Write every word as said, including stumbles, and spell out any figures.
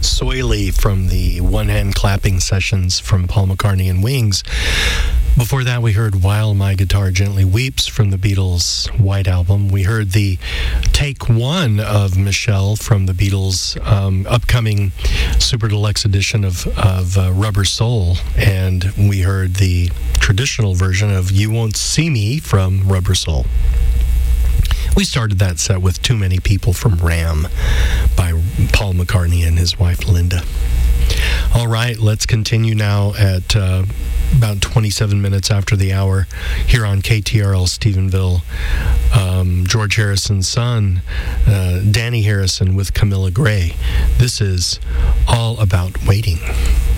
Soily from the one-hand clapping sessions from Paul McCartney and Wings. Before that, we heard While My Guitar Gently Weeps from the Beatles' White Album. We heard the take one of Michelle from the Beatles' um, upcoming Super Deluxe edition of, of uh, Rubber Soul. And we heard the traditional version of You Won't See Me from Rubber Soul. We started that set with Too Many People from Ram by Paul McCartney and his wife Linda. All right, let's continue now at uh, about twenty-seven minutes after the hour here on K T R L Stephenville. Um, George Harrison's son, uh, Danny Harrison with Camilla Gray. This is All About Waiting.